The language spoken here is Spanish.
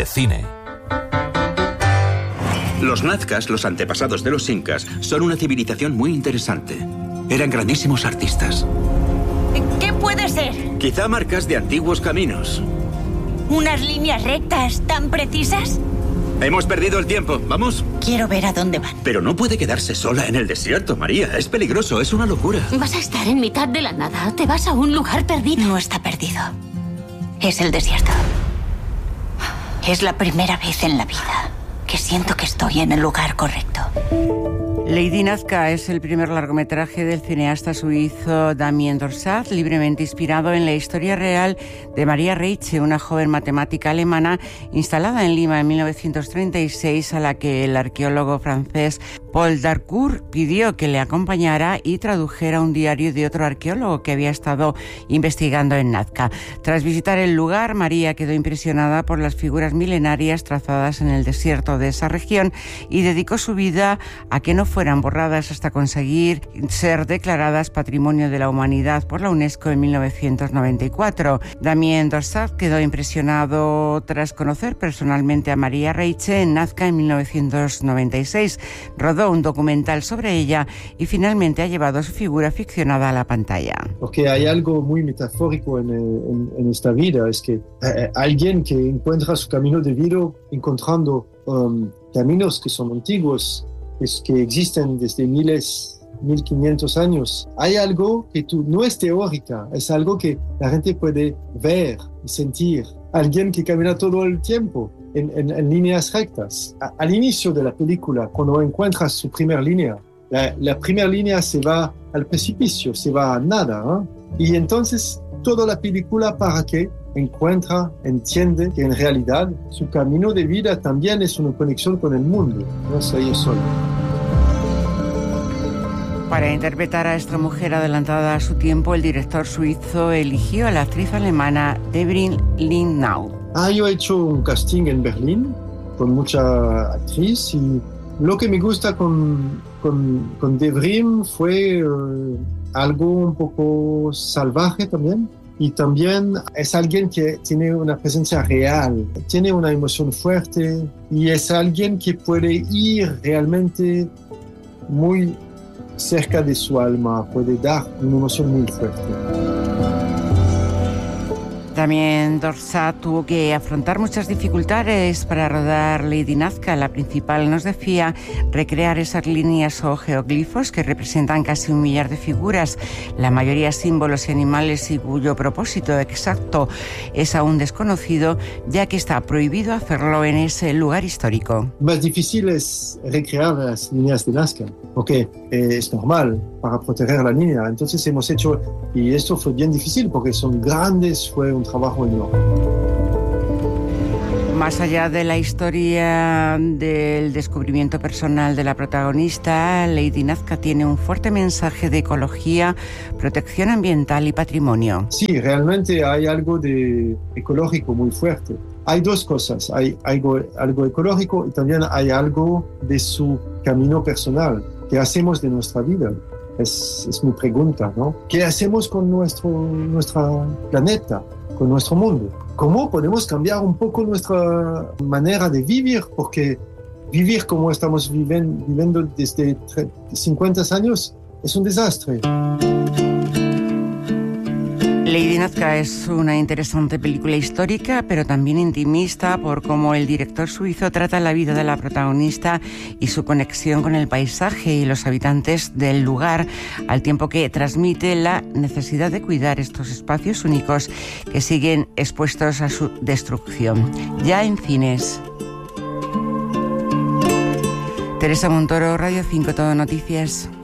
de cine. Los nazcas, los antepasados de los incas, son una civilización muy interesante. Eran grandísimos artistas. ¿Qué puede ser? Quizá marcas de antiguos caminos. ¿Unas líneas rectas tan precisas? Hemos perdido el tiempo. ¿Vamos? Quiero ver a dónde van. Pero no puede quedarse sola en el desierto, María. Es peligroso, es una locura. Vas a estar en mitad de la nada. Te vas a un lugar perdido. No está perdido. Es el desierto. Es la primera vez en la vida que siento que estoy en el lugar correcto. Lady Nazca es el primer largometraje del cineasta suizo Damien Dorsat, libremente inspirado en la historia real de María Reiche, una joven matemática alemana instalada en Lima en 1936, a la que el arqueólogo francés Paul Darcourt pidió que le acompañara y tradujera un diario de otro arqueólogo que había estado investigando en Nazca. Tras visitar el lugar, María quedó impresionada por las figuras milenarias trazadas en el desierto de esa región y dedicó su vida a que no fueran borradas hasta conseguir ser declaradas Patrimonio de la Humanidad por la UNESCO en 1994. Damien Dorsat quedó impresionado tras conocer personalmente a María Reiche en Nazca en 1996. Rodó un documental sobre ella y finalmente ha llevado su figura ficcionada a la pantalla. Porque hay algo muy metafórico en esta vida, es que alguien que encuentra su camino de vida encontrando caminos que son antiguos, que existen desde 1500 años. Hay algo que no es teórica, es algo que la gente puede ver y sentir. Alguien que camina todo el tiempo en líneas rectas. Al inicio de la película, cuando encuentras su primera línea, la primera línea se va al precipicio, se va a nada, ¿eh? Y entonces toda la película para que entiende que en realidad su camino de vida también es una conexión con el mundo, no es ella sola. Para interpretar a esta mujer adelantada a su tiempo, el director suizo eligió a la actriz alemana Debrin Lindenau. Yo he hecho un casting en Berlín con mucha actriz y lo que me gusta con Debrin fue algo un poco salvaje también. Y también es alguien que tiene una presencia real, tiene una emoción fuerte y es alguien que puede ir realmente muy cerca de su alma, puede dar una emoción muy fuerte. También Dorsat tuvo que afrontar muchas dificultades para rodar Lady Nazca. La principal, nos decía, recrear esas líneas o geoglifos que representan casi 1 millar de figuras, la mayoría símbolos y animales, y cuyo propósito exacto es aún desconocido, ya que está prohibido hacerlo en ese lugar histórico. Más difícil es recrear las líneas de Nazca, porque es normal para proteger la línea. Entonces hemos hecho, y esto fue bien difícil porque son grandes, fue un trabajo enorme. Más allá de la historia del descubrimiento personal de la protagonista, Lady Nazca tiene un fuerte mensaje de ecología, protección ambiental y patrimonio. Sí, realmente hay algo de ecológico muy fuerte. Hay dos cosas, hay algo ecológico y también hay algo de su camino personal. ¿Qué hacemos de nuestra vida? Es mi pregunta, ¿no? ¿Qué hacemos con nuestro planeta, con nuestro mundo? ¿Cómo podemos cambiar un poco nuestra manera de vivir? Porque vivir como estamos viviendo desde 50 años es un desastre. Lady Nazca es una interesante película histórica, pero también intimista por cómo el director suizo trata la vida de la protagonista y su conexión con el paisaje y los habitantes del lugar, al tiempo que transmite la necesidad de cuidar estos espacios únicos que siguen expuestos a su destrucción. Ya en cines. Teresa Montoro, Radio 5, Todo Noticias.